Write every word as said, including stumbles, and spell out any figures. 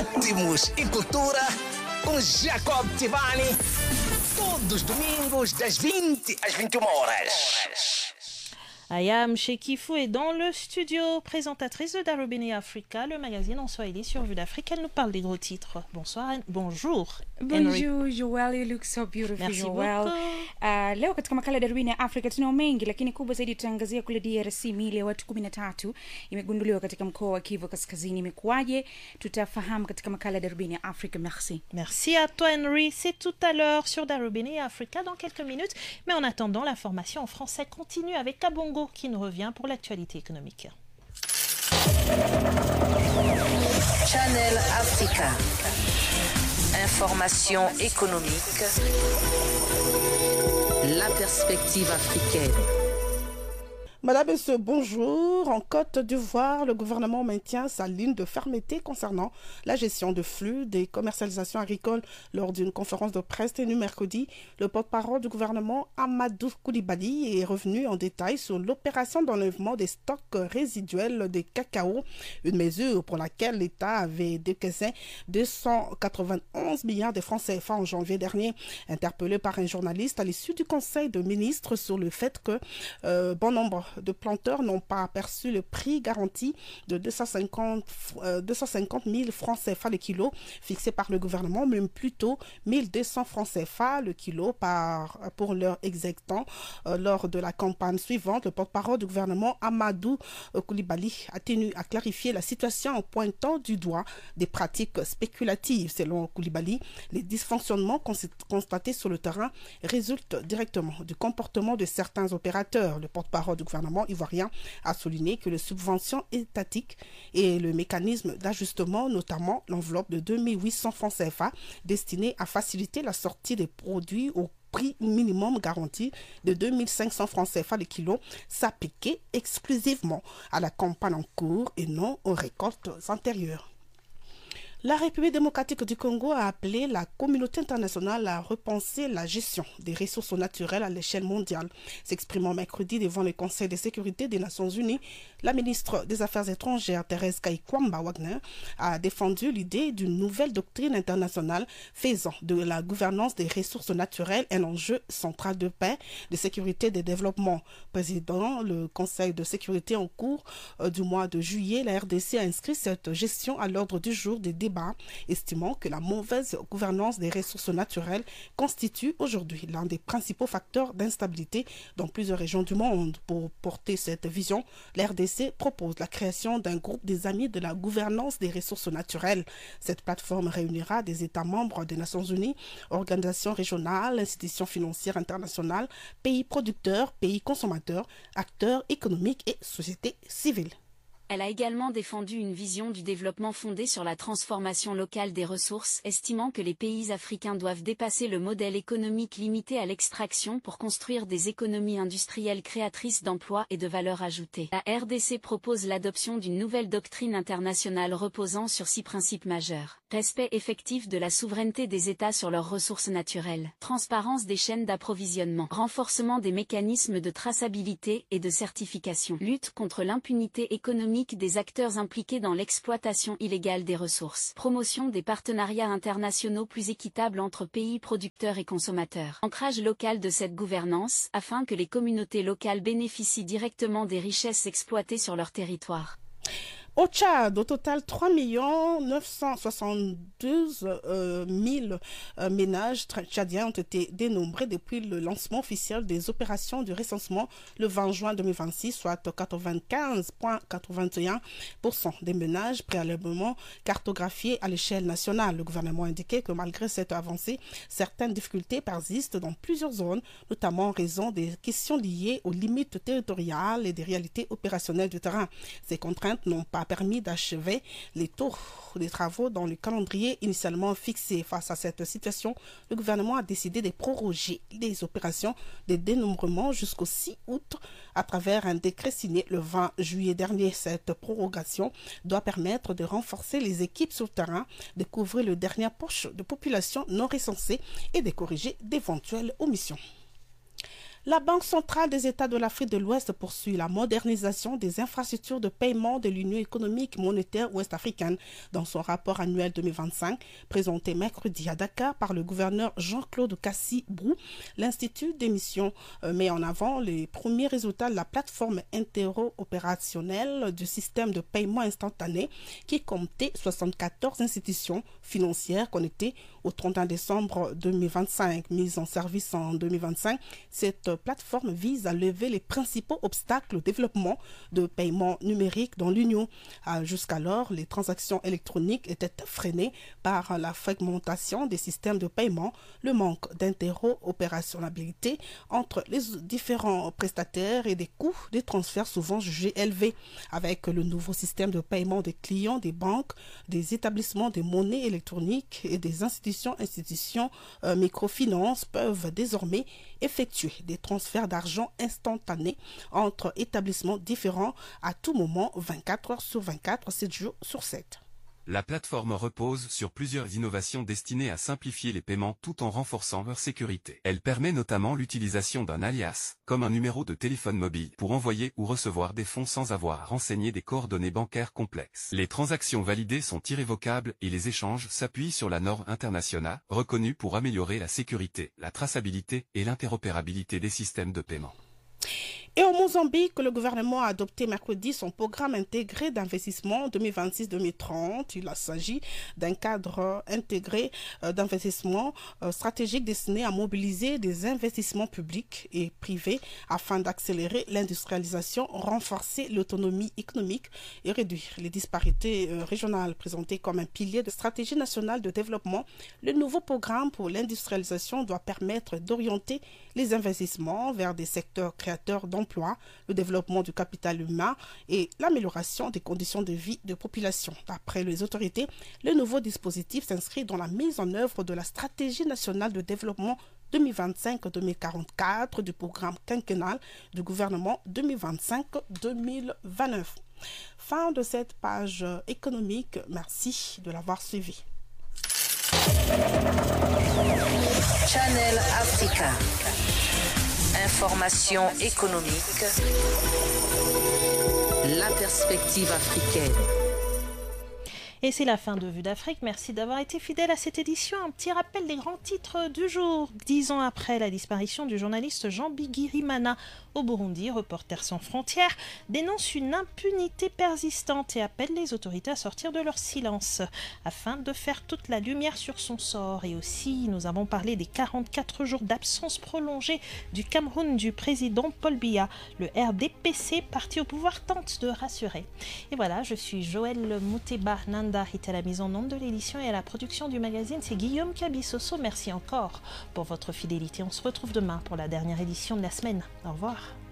Ritmos e Cultura com Jacob Tivani. Todos os domingos das vinte às vinte e uma horas. Ayam Shekifou est dans le studio, présentatrice de Darubini Africa, le magazine en Swahili sur Vue d'Afrique. Elle nous parle des gros titres. Bonsoir, bonjour. Bonjour, Joel, you look so beautiful. Merci Joel. beaucoup. Uh, leo katika makala ya Darubini ya Afrika tunao mengi, lakini kubwa zaidi tutaangazia kule D R C. Miili ya watu kumi na tatu imegunduliwa katika mkoa wa Kivu Kaskazini. Imekuwaje? Tutafahamu katika makala ya Darubini ya Afrika. Merci. Merci à toi, Henry. C'est tout à l'heure sur Darubini Africa dans quelques minutes. Mais en attendant, l'information en français continue avec Kabongo qui nous revient pour l'actualité économique. Channel Africa. Information économique. La perspective africaine. Madame, Monsieur, bonjour. En Côte d'Ivoire, le gouvernement maintient sa ligne de fermeté concernant la gestion de flux des commercialisations agricoles. Lors d'une conférence de presse tenue mercredi, le porte-parole du gouvernement, Amadou Koulibaly, est revenu en détail sur l'opération d'enlèvement des stocks résiduels de cacao, une mesure pour laquelle l'État avait décaissé deux cent quatre-vingt-onze milliards de francs C F A en janvier dernier. Interpellé par un journaliste à l'issue du conseil de ministres sur le fait que euh, bon nombre de planteurs n'ont pas perçu le prix garanti de deux cent cinquante mille francs C F A le kilo fixé par le gouvernement, même plutôt mille deux cents francs C F A le kilo par, pour leur exécutant. Euh, lors de la campagne suivante, le porte-parole du gouvernement Amadou Koulibaly a tenu à clarifier la situation en pointant du doigt des pratiques spéculatives. Selon Koulibaly, les dysfonctionnements constatés sur le terrain résultent directement du comportement de certains opérateurs. Le porte-parole du gouvernement ivoirien a souligné que les subventions étatiques et le mécanisme d'ajustement, notamment l'enveloppe de deux mille huit cents francs C F A destinée à faciliter la sortie des produits au prix minimum garanti de deux mille cinq cents francs C F A le kilo, s'appliquait exclusivement à la campagne en cours et non aux récoltes antérieures. La République démocratique du Congo a appelé la communauté internationale à repenser la gestion des ressources naturelles à l'échelle mondiale. S'exprimant mercredi devant le Conseil de sécurité des Nations Unies, la ministre des Affaires étrangères, Thérèse Kaikwamba Wagner, a défendu l'idée d'une nouvelle doctrine internationale faisant de la gouvernance des ressources naturelles un enjeu central de paix, de sécurité et de développement. Président le Conseil de sécurité en cours euh, du mois de juillet, la R D C a inscrit cette gestion à l'ordre du jour des débats, estimant que la mauvaise gouvernance des ressources naturelles constitue aujourd'hui l'un des principaux facteurs d'instabilité dans plusieurs régions du monde. Pour porter cette vision, la R D C propose la création d'un groupe des amis de la gouvernance des ressources naturelles. Cette plateforme réunira des États membres des Nations Unies, organisations régionales, institutions financières internationales, pays producteurs, pays consommateurs, acteurs économiques et sociétés civiles. Elle a également défendu une vision du développement fondée sur la transformation locale des ressources, estimant que les pays africains doivent dépasser le modèle économique limité à l'extraction pour construire des économies industrielles créatrices d'emplois et de valeur ajoutée. La R D C propose l'adoption d'une nouvelle doctrine internationale reposant sur six principes majeurs. Respect effectif de la souveraineté des États sur leurs ressources naturelles, transparence des chaînes d'approvisionnement, renforcement des mécanismes de traçabilité et de certification, lutte contre l'impunité économique des acteurs impliqués dans l'exploitation illégale des ressources, promotion des partenariats internationaux plus équitables entre pays producteurs et consommateurs, ancrage local de cette gouvernance afin que les communautés locales bénéficient directement des richesses exploitées sur leur territoire. Au Tchad, au total, trois millions neuf cent soixante-douze mille euh, ménages tchadiens ont été dénombrés depuis le lancement officiel des opérations du recensement le vingt juin deux mille vingt-six, soit quatre-vingt-quinze virgule quatre-vingt-un pour cent des ménages préalablement cartographiés à l'échelle nationale. Le gouvernement a indiqué que malgré cette avancée, certaines difficultés persistent dans plusieurs zones, notamment en raison des questions liées aux limites territoriales et des réalités opérationnelles du terrain. Ces contraintes n'ont pas permis d'achever les tours des travaux dans le calendrier initialement fixé. Face à cette situation, le gouvernement a décidé de proroger les opérations de dénombrement jusqu'au six août à travers un décret signé le vingt juillet dernier. Cette prorogation doit permettre de renforcer les équipes sur le terrain, de couvrir le dernier poche de population non recensée et de corriger d'éventuelles omissions. La Banque centrale des États de l'Afrique de l'Ouest poursuit la modernisation des infrastructures de paiement de l'Union économique monétaire ouest-africaine dans son rapport annuel deux mille vingt-cinq, présenté mercredi à Dakar par le gouverneur Jean-Claude Kassi-Brou. L'Institut d'émission met en avant les premiers résultats de la plateforme interopérationnelle du système de paiement instantané qui comptait soixante-quatorze institutions financières connectées au trente et un décembre deux mille vingt-cinq. Mise en service en deux mille vingt-cinq, cette plateforme vise à lever les principaux obstacles au développement de paiements numériques dans l'Union. Jusqu'alors, les transactions électroniques étaient freinées par la fragmentation des systèmes de paiement, le manque d'interopérationnalité entre les différents prestataires et des coûts des transferts souvent jugés élevés. Avec le nouveau système de paiement des clients des banques, des établissements de monnaie électronique et des institutions, institutions euh, microfinances peuvent désormais effectuer des transferts d'argent instantanés entre établissements différents à tout moment, vingt-quatre heures sur vingt-quatre, sept jours sur sept. La plateforme repose sur plusieurs innovations destinées à simplifier les paiements tout en renforçant leur sécurité. Elle permet notamment l'utilisation d'un alias, comme un numéro de téléphone mobile, pour envoyer ou recevoir des fonds sans avoir à renseigner des coordonnées bancaires complexes. Les transactions validées sont irrévocables et les échanges s'appuient sur la norme internationale, reconnue pour améliorer la sécurité, la traçabilité et l'interopérabilité des systèmes de paiement. Et au Mozambique, le gouvernement a adopté mercredi son programme intégré d'investissement deux mille vingt-six deux mille trente. Il s'agit d'un cadre intégré d'investissement stratégique destiné à mobiliser des investissements publics et privés afin d'accélérer l'industrialisation, renforcer l'autonomie économique et réduire les disparités régionales. Présenté comme un pilier de stratégie nationale de développement, le nouveau programme pour l'industrialisation doit permettre d'orienter les investissements vers des secteurs créateurs d'emplois, le développement du capital humain et l'amélioration des conditions de vie de population. D'après les autorités, le nouveau dispositif s'inscrit dans la mise en œuvre de la stratégie nationale de développement deux mille vingt-cinq deux mille quarante-quatre du programme quinquennal du gouvernement deux mille vingt-cinq deux mille vingt-neuf. Fin de cette page économique. Merci de l'avoir suivi. Channel Africa. Information économique. La perspective africaine. Et c'est la fin de Vue d'Afrique. Merci d'avoir été fidèle à cette édition. Un petit rappel des grands titres du jour. Dix ans après la disparition du journaliste Jean Bigirimana au Burundi, Reporters sans frontières dénonce une impunité persistante et appelle les autorités à sortir de leur silence afin de faire toute la lumière sur son sort. Et aussi, nous avons parlé des quarante-quatre jours d'absence prolongée du Cameroun du président Paul Biya. Le R D P C, parti au pouvoir, tente de rassurer. Et voilà, je suis Joël Mouteba Nanda, est à la mise en onde de l'édition et à la production du magazine. C'est Guillaume Cabissoso. Merci encore pour votre fidélité. On se retrouve demain pour la dernière édition de la semaine. Au revoir.